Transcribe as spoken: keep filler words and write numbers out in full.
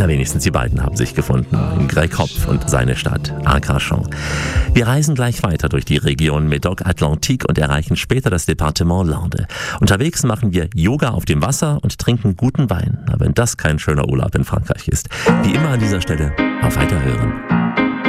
Na, wenigstens die beiden haben sich gefunden. Greg Hopf und seine Stadt, Arcachon. Wir reisen gleich weiter durch die Region Médoc-Atlantique und erreichen später das Departement Landes. Unterwegs machen wir Yoga auf dem Wasser und trinken guten Wein. Na, wenn das kein schöner Urlaub in Frankreich ist. Wie immer an dieser Stelle, auf Weiterhören.